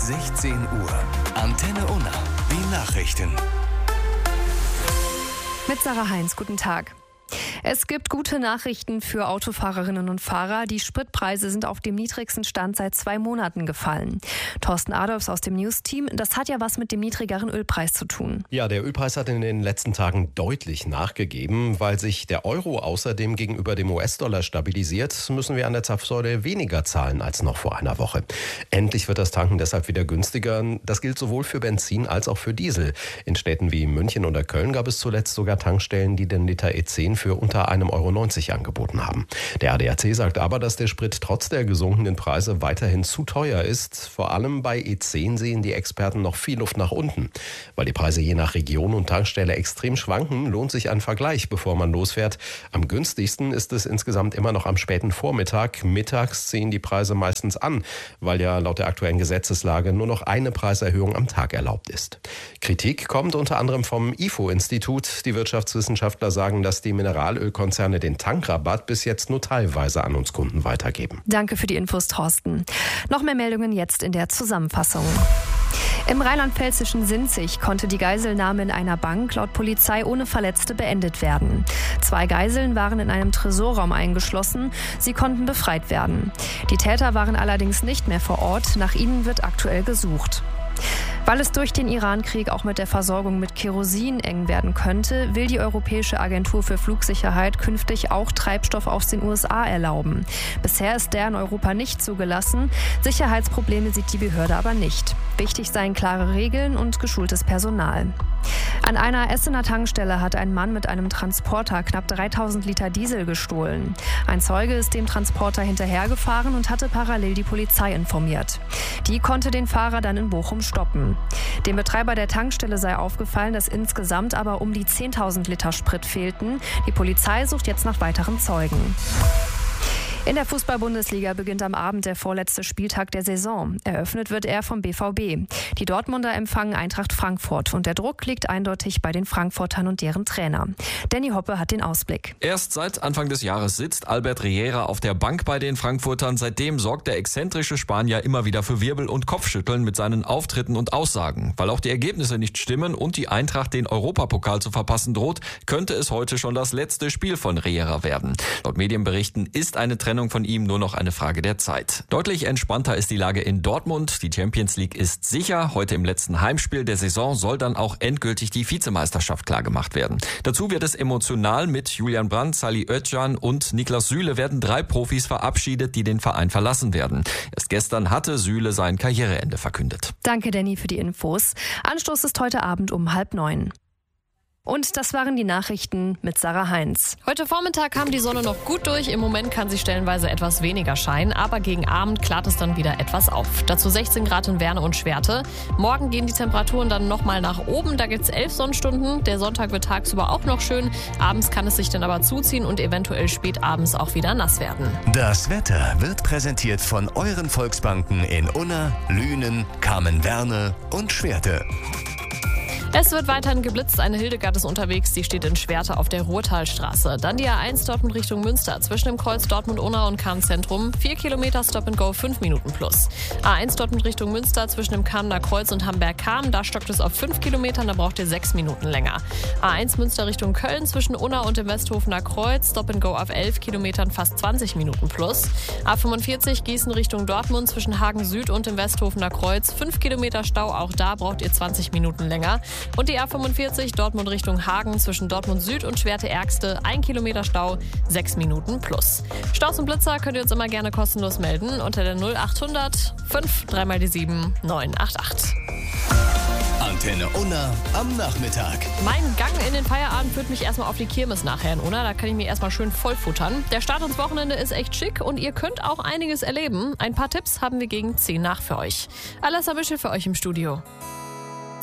16 Uhr. Antenne Unna. Die Nachrichten. Mit Sarah Heinz, guten Tag. Es gibt gute Nachrichten für Autofahrerinnen und Fahrer. Die Spritpreise sind auf dem niedrigsten Stand seit 2 Monaten gefallen. Thorsten Adolfs aus dem News-Team, das hat ja was mit dem niedrigeren Ölpreis zu tun. Ja, der Ölpreis hat in den letzten Tagen deutlich nachgegeben. Weil sich der Euro außerdem gegenüber dem US-Dollar stabilisiert, müssen wir an der Zapfsäule weniger zahlen als noch vor einer Woche. Endlich wird das Tanken deshalb wieder günstiger. Das gilt sowohl für Benzin als auch für Diesel. In Städten wie München oder Köln gab es zuletzt sogar Tankstellen, die den Liter E10 für unter 1,90 € angeboten haben. Der ADAC sagt aber, dass der Sprit trotz der gesunkenen Preise weiterhin zu teuer ist. Vor allem bei E10 sehen die Experten noch viel Luft nach unten. Weil die Preise je nach Region und Tankstelle extrem schwanken, lohnt sich ein Vergleich, bevor man losfährt. Am günstigsten ist es insgesamt immer noch am späten Vormittag. Mittags ziehen die Preise meistens an, weil ja laut der aktuellen Gesetzeslage nur noch eine Preiserhöhung am Tag erlaubt ist. Kritik kommt unter anderem vom IFO-Institut. Die Wirtschaftswissenschaftler sagen, dass die Mineralölkonzerne den Tankrabatt bis jetzt nur teilweise an uns Kunden weitergeben. Danke für die Infos, Thorsten. Noch mehr Meldungen jetzt in der Zusammenfassung. Im rheinland-pfälzischen Sinzig konnte die Geiselnahme in einer Bank laut Polizei ohne Verletzte beendet werden. 2 Geiseln waren in einem Tresorraum eingeschlossen. Sie konnten befreit werden. Die Täter waren allerdings nicht mehr vor Ort. Nach ihnen wird aktuell gesucht. Weil es durch den Iran-Krieg auch mit der Versorgung mit Kerosin eng werden könnte, will die Europäische Agentur für Flugsicherheit künftig auch Treibstoff aus den USA erlauben. Bisher ist der in Europa nicht zugelassen. Sicherheitsprobleme sieht die Behörde aber nicht. Wichtig seien klare Regeln und geschultes Personal. An einer Essener Tankstelle hat ein Mann mit einem Transporter knapp 3000 Liter Diesel gestohlen. Ein Zeuge ist dem Transporter hinterhergefahren und hatte parallel die Polizei informiert. Die konnte den Fahrer dann in Bochum stoppen. Dem Betreiber der Tankstelle sei aufgefallen, dass insgesamt aber um die 10.000 Liter Sprit fehlten. Die Polizei sucht jetzt nach weiteren Zeugen. In der Fußball-Bundesliga beginnt am Abend der vorletzte Spieltag der Saison. Eröffnet wird er vom BVB. Die Dortmunder empfangen Eintracht Frankfurt und der Druck liegt eindeutig bei den Frankfurtern und deren Trainer. Danny Hoppe hat den Ausblick. Erst seit Anfang des Jahres sitzt Albert Riera auf der Bank bei den Frankfurtern. Seitdem sorgt der exzentrische Spanier immer wieder für Wirbel und Kopfschütteln mit seinen Auftritten und Aussagen. Weil auch die Ergebnisse nicht stimmen und die Eintracht den Europapokal zu verpassen droht, könnte es heute schon das letzte Spiel von Riera werden. Laut Medienberichten ist eine Trennung von ihm nur noch eine Frage der Zeit. Deutlich entspannter ist die Lage in Dortmund. Die Champions League ist sicher. Heute im letzten Heimspiel der Saison soll dann auch endgültig die Vizemeisterschaft klargemacht werden. Dazu wird es emotional. Mit Julian Brandt, Salih Özcan und Niklas Süle werden 3 Profis verabschiedet, die den Verein verlassen werden. Erst gestern hatte Süle sein Karriereende verkündet. Danke, Danny, für die Infos. Anstoß ist heute Abend um 8:30. Und das waren die Nachrichten mit Sarah Heinz. Heute Vormittag kam die Sonne noch gut durch. Im Moment kann sie stellenweise etwas weniger scheinen, aber gegen Abend klart es dann wieder etwas auf. Dazu 16 Grad in Werne und Schwerte. Morgen gehen die Temperaturen dann nochmal nach oben. Da gibt's 11 Sonnenstunden. Der Sonntag wird tagsüber auch noch schön. Abends kann es sich dann aber zuziehen und eventuell spät abends auch wieder nass werden. Das Wetter wird präsentiert von euren Volksbanken in Unna, Lünen, Kamen-Werne und Schwerte. Es wird weiterhin geblitzt. Eine Hildegard ist unterwegs, die steht in Schwerte auf der Ruhrtalstraße. Dann die A1 Dortmund Richtung Münster. Zwischen dem Kreuz Dortmund-Unna und Kahn-Zentrum 4 Kilometer Stop and Go, 5 Minuten plus. A1 Dortmund Richtung Münster zwischen dem Kahner Kreuz und Hamburg-Kam. Da stockt es auf 5 Kilometern, da braucht ihr 6 Minuten länger. A1 Münster Richtung Köln zwischen Unna und dem Westhofener Kreuz. Stop and Go auf 11 Kilometern, fast 20 Minuten plus. A45 Gießen Richtung Dortmund zwischen Hagen Süd und dem Westhofener Kreuz. 5 Kilometer Stau, auch da braucht ihr 20 Minuten länger. Und die A45 Dortmund Richtung Hagen zwischen Dortmund Süd und Schwerte-Ärgste 1 Kilometer Stau, 6 Minuten plus. Staus und Blitzer könnt ihr uns immer gerne kostenlos melden unter der 0800 5 3 mal die 7 988. Antenne Unna am Nachmittag. Mein Gang in den Feierabend führt mich erstmal auf die Kirmes nachher in Unna. Da kann ich mir erstmal schön vollfuttern. Der Start ins Wochenende ist echt schick und ihr könnt auch einiges erleben. Ein paar Tipps haben wir gegen 10 nach für euch. Alessa Mischel für euch im Studio.